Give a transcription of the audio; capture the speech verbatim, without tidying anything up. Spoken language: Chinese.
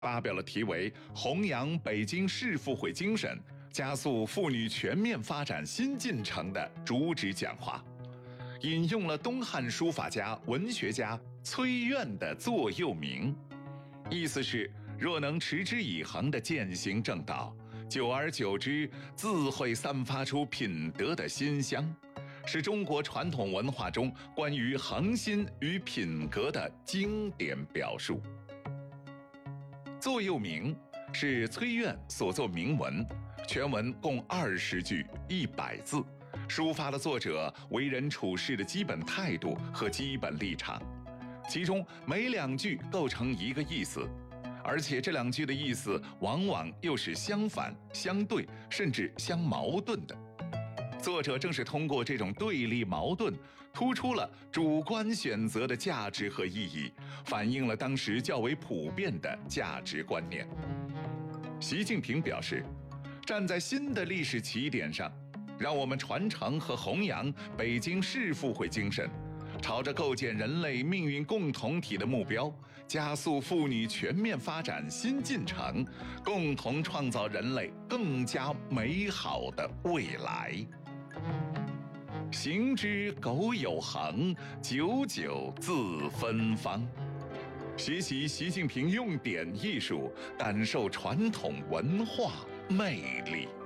发表了题为《弘扬北京市妇会精神，加速妇女全面发展新进程》的主旨讲话，引用了东汉书法家、文学家崔苑的座右铭，意思是：若能持之以恒地践行正道，久而久之，自会散发出品德的馨香，是中国传统文化中关于恒心与品格的经典表述。座右铭是崔苑所作铭文，全文共二十句，一百字，抒发了作者为人处事的基本态度和基本立场。其中每两句构成一个意思，而且这两句的意思往往又是相反、相对，甚至相矛盾的。作者正是通过这种对立矛盾，突出了主观选择的价值和意义，反映了当时较为普遍的价值观念。习近平表示，站在新的历史起点上，让我们传承和弘扬北京市妇会精神，朝着构建人类命运共同体的目标，加速妇女全面发展新进程，共同创造人类更加美好的未来。行之苟有恒，久久自芬芳。学习习近平用典艺术，感受传统文化魅力。